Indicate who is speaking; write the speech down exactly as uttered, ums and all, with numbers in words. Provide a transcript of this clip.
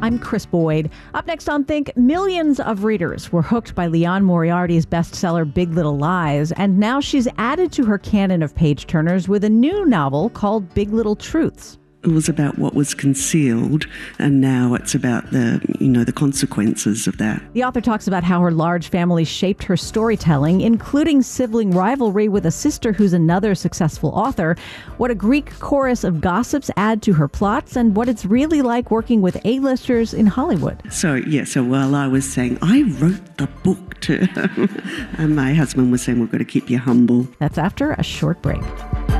Speaker 1: I'm Chris Boyd. Up next on Think, millions of readers were hooked by Liane Moriarty's bestseller Big Little Lies, and now she's added to her canon of page-turners with a new novel called Big Little Truths.
Speaker 2: It was about what was concealed, and now it's about the, you know, the consequences of that.
Speaker 1: The author talks about how her large family shaped her storytelling, including sibling rivalry with a sister who's another successful author, what a Greek chorus of gossips add to her plots, and what it's really like working with A-listers in Hollywood.
Speaker 2: So, yeah, so while I was saying, I wrote the book to him, and my husband was saying, we've got to keep you humble.
Speaker 1: That's after a short break.